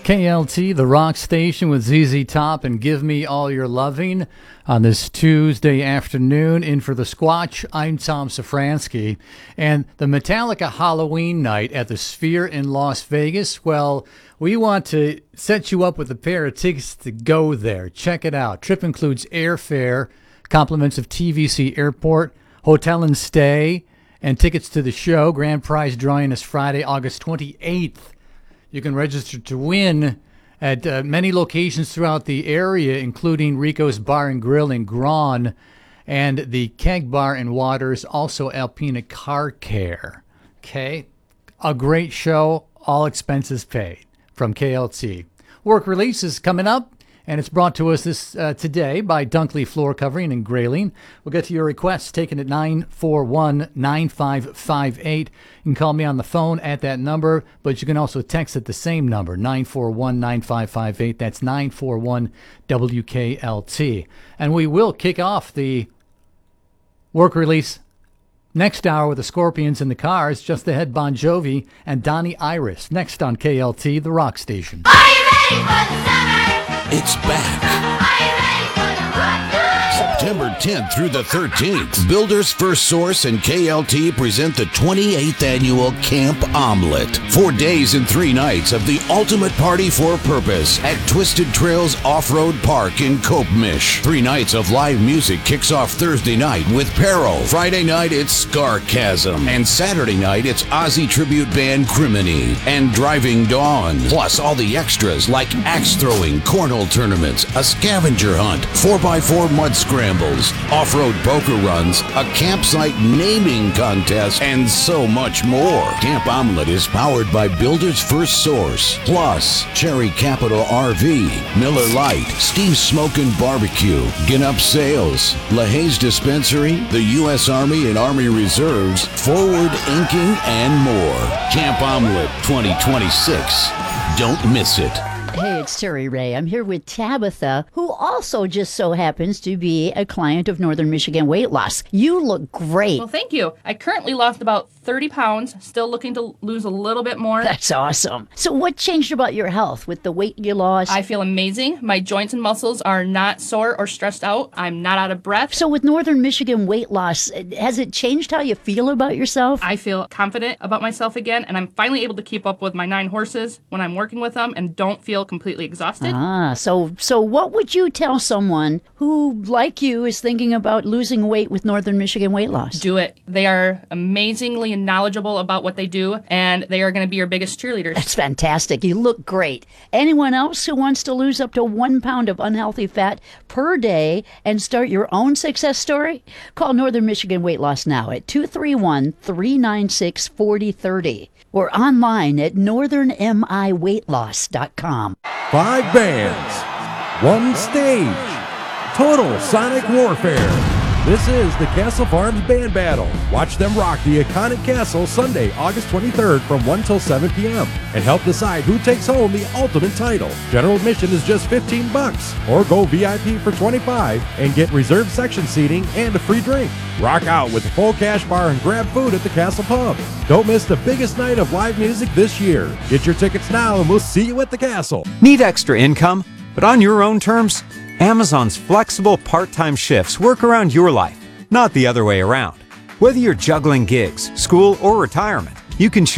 KLT, the rock station with ZZ Top and Give Me All Your Loving on this Tuesday afternoon. In for the Squatch, I'm Tom Safransky. And the Metallica Halloween night at the Sphere in Las Vegas, well, we want to set you up with a pair of tickets to go there. Check it out. Trip includes airfare, compliments of TVC Airport, hotel and stay, and tickets to the show. Grand prize drawing is Friday, August 28th. You can register to win at many locations throughout the area, including Rico's Bar and Grill in Grawn and the Keg Bar and Waters, also Alpina Car Care. Okay? A great show, all expenses paid from KLT. Work release is coming up, and it's brought to us this today by Dunkley Floor Covering in Grayling. We'll get to your requests taken at 941-9558. You can call me on the phone at that number, but you can also text at the same number, 941-9558. That's 941-WKLT. And we will kick off the work release next hour with the Scorpions and the Cars, just ahead Bon Jovi and Donnie Iris. Next on KLT, the rock station. Are you ready for the summer? It's back. Are you ready for the rock? September 10th through the 13th, Builders First Source and KLT present the 28th annual Camp Omelet. 4 days and 3 nights of the ultimate party for purpose at Twisted Trails Off-Road Park in Copemish. 3 nights of live music kicks off Thursday night with Peril. Friday night, it's Scarchasm. And Saturday night, it's Ozzy tribute band Criminy and Driving Dawn. Plus all the extras like axe throwing, cornhole tournaments, a scavenger hunt, 4x4 mud scrambles, off-road poker runs, a campsite naming contest, and so much more. Camp Omelet is powered by Builders First Source, plus Cherry Capital RV, Miller Lite, Steve's Smokin' Barbecue, Ginup Sales, LaHaye's Dispensary, the U.S. Army and Army Reserves, Forward Inking, and more. Camp Omelet 2026. Don't miss it. Hey, it's Terry Ray. I'm here with Tabitha, who also just so happens to be a client of Northern Michigan Weight Loss. You look great. Well, thank you. I currently lost about 30 pounds, still looking to lose a little bit more. That's awesome. So what changed about your health with the weight you lost? I feel amazing. My joints and muscles are not sore or stressed out. I'm not out of breath. So with Northern Michigan Weight Loss, has it changed how you feel about yourself? I feel confident about myself again, and I'm finally able to keep up with my 9 horses when I'm working with them and don't feel completely exhausted. So what would you tell someone who, like you, is thinking about losing weight with Northern Michigan Weight Loss? Do it. They are amazingly knowledgeable about what they do, and they are going to be your biggest cheerleaders. That's fantastic. You look great. Anyone else who wants to lose up to 1 pound of unhealthy fat per day and start your own success story? Call Northern Michigan Weight Loss now at 231-396-4030 or online at northernmiweightloss.com. 5 bands, 1 stage, total sonic warfare. This is the Castle Farms Band Battle. Watch them rock the iconic castle Sunday, August 23rd from 1 till 7 p.m. and help decide who takes home the ultimate title. General admission is just $15 or go VIP for $25 and get reserved section seating and a free drink. Rock out with a full cash bar and grab food at the Castle Pub. Don't miss the biggest night of live music this year. Get your tickets now and we'll see you at the Castle. Need extra income, but on your own terms? Amazon's flexible part-time shifts work around your life, not the other way around. Whether you're juggling gigs, school, or retirement, you can choose